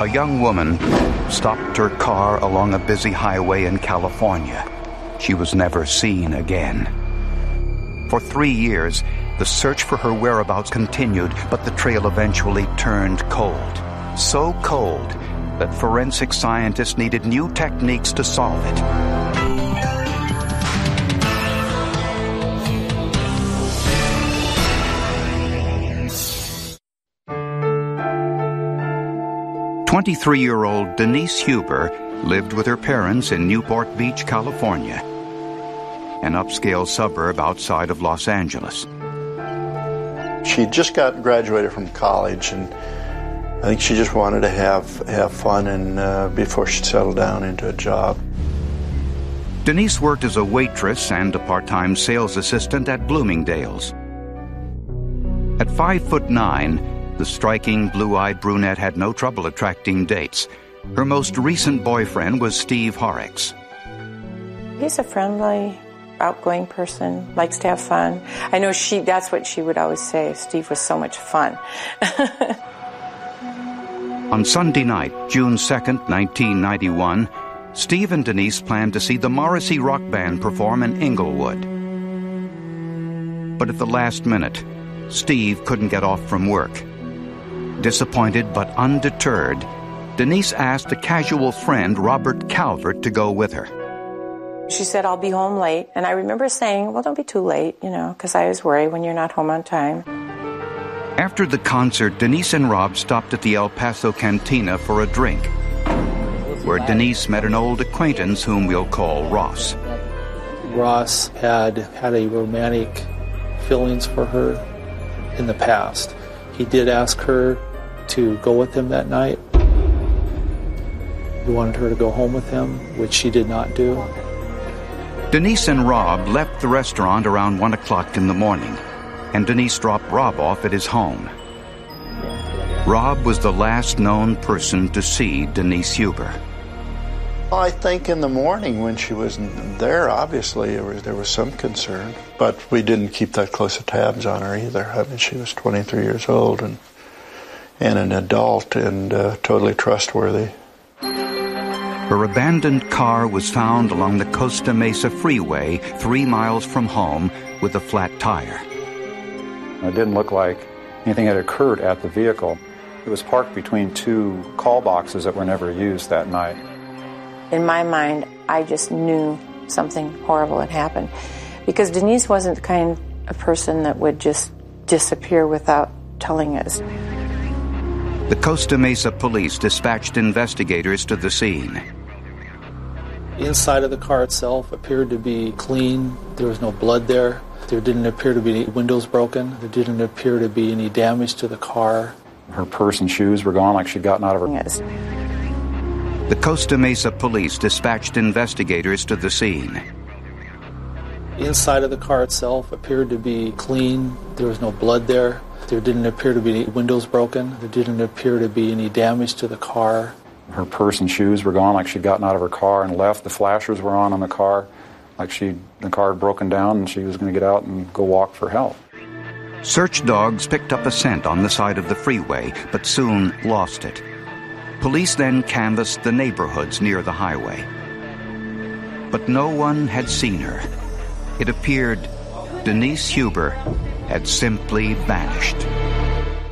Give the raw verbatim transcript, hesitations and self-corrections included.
A young woman stopped her car along a busy highway in California. She was never seen again. For three years, the search for her whereabouts continued, but the trail eventually turned cold. So cold that forensic scientists needed new techniques to solve it. twenty-three-year-old Denise Huber lived with her parents in Newport Beach, California, an upscale suburb outside of Los Angeles. She just got graduated from college, and I think she just wanted to have have fun and uh, before she settled down into a job. Denise worked as a waitress and a part-time sales assistant at Bloomingdale's. At five foot nine, the striking blue-eyed brunette had no trouble attracting dates. Her most recent boyfriend was Steve Horrocks. He's a friendly, outgoing person, likes to have fun. I know she that's what she would always say. Steve was so much fun. On Sunday night, June second, nineteen ninety-one, Steve and Denise planned to see the Morrissey Rock Band perform in Inglewood. But at the last minute, Steve couldn't get off from work. Disappointed but undeterred, Denise asked a casual friend, Robert Calvert, to go with her. She said, I'll be home late. And I remember saying, well, don't be too late, you know, because I always worry when you're not home on time. After the concert, Denise and Rob stopped at the El Paso Cantina for a drink, where Denise met an old acquaintance whom we'll call Ross. Ross had had a romantic feelings for her in the past. He did ask her to go with him that night. He wanted her to go home with him, which she did not do. Denise and Rob left the restaurant around one o'clock in the morning, and Denise dropped Rob off at his home. Rob was the last known person to see Denise Huber. I think in the morning when she was there, obviously there was, there was some concern, but we didn't keep that close of tabs on her either. I mean, she was twenty-three years old and and an adult and uh, totally trustworthy. Her abandoned car was found along the Costa Mesa Freeway, three miles from home, with a flat tire. It didn't look like anything had occurred at the vehicle. It was parked between two call boxes that were never used that night. In my mind, I just knew something horrible had happened. Because Denise wasn't the kind of person that would just disappear without telling us. The Costa Mesa police dispatched investigators to the scene. Inside of the car itself appeared to be clean. There was no blood there. There didn't appear to be any windows broken. There didn't appear to be any damage to the car. Her purse and shoes were gone like she'd gotten out of her... Yes. The Costa Mesa police dispatched investigators to the scene. Inside of the car itself appeared to be clean. There was no blood there. There didn't appear to be any windows broken. There didn't appear to be any damage to the car. Her purse and shoes were gone like she'd gotten out of her car and left. The flashers were on on the car like she the car had broken down and she was going to get out and go walk for help. Search dogs picked up a scent on the side of the freeway, but soon lost it. Police then canvassed the neighborhoods near the highway. But no one had seen her. It appeared Denise Huber had simply vanished.